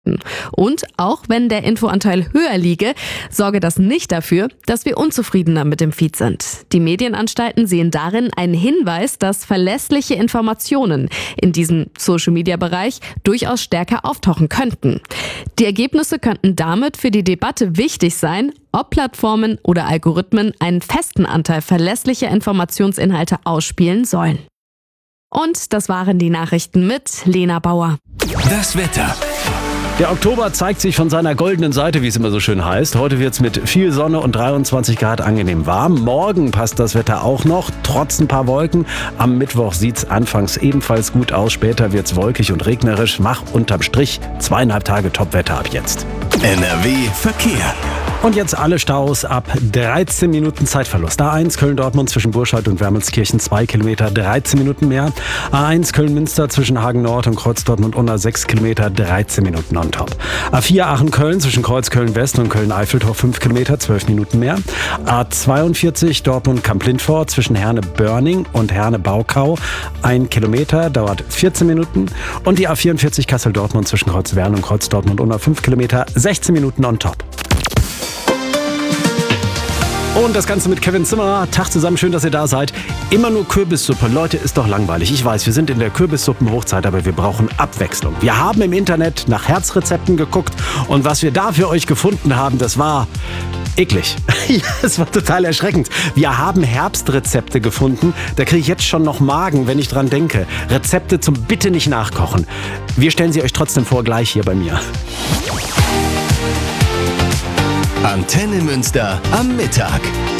Und auch wenn der Infoanteil höher liege, sorge das nicht dafür, dass wir unzufriedener mit dem Feed sind. Die Medienanstalten sehen darin einen Hinweis, dass verlässliche Informationen in diesem Social-Media-Bereich durchaus stärker auftauchen könnten. Die Ergebnisse könnten damit für die Debatte wichtig sein, ob Plattformen oder Algorithmen einen festen Anteil verlässlicher Informationsinhalte ausspielen sollen. Und das waren die Nachrichten mit Lena Bauer. Das Wetter. Der Oktober zeigt sich von seiner goldenen Seite, wie es immer so schön heißt. Heute wird es mit viel Sonne und 23 Grad angenehm warm. Morgen passt das Wetter auch noch, trotz ein paar Wolken. Am Mittwoch sieht es anfangs ebenfalls gut aus. Später wird es wolkig und regnerisch. Mach unterm Strich 2,5 Tage Topwetter ab jetzt. NRW Verkehr. Und jetzt alle Staus ab 13 Minuten Zeitverlust. A1 Köln-Dortmund zwischen Burscheid und Wermelskirchen 2 Kilometer, 13 Minuten mehr. A1 Köln-Münster zwischen Hagen-Nord und Kreuz-Dortmund-Unna 6 Kilometer, 13 Minuten on top. A4 Aachen-Köln zwischen Kreuz-Köln-West und Köln-Eiffeltor 5 Kilometer, 12 Minuten mehr. A42 Dortmund-Kamp-Lindfort zwischen Herne-Börning und Herne-Baukau 1 Kilometer, dauert 14 Minuten. Und die A44 Kassel-Dortmund zwischen Kreuz-Wern und Kreuz-Dortmund-Unna 5 Kilometer, 16 Minuten on top. Und das Ganze mit Kevin Zimmerer. Tag zusammen, schön, dass ihr da seid. Immer nur Kürbissuppe. Leute, ist doch langweilig. Ich weiß, wir sind in der Kürbissuppenhochzeit, aber wir brauchen Abwechslung. Wir haben im Internet nach Herzrezepten geguckt und was wir da für euch gefunden haben, das war eklig. Ja, es war total erschreckend. Wir haben Herbstrezepte gefunden. Da kriege ich jetzt schon noch Magen, wenn ich dran denke. Rezepte zum bitte nicht nachkochen. Wir stellen sie euch trotzdem vor, gleich hier bei mir. Antenne Münster am Mittag.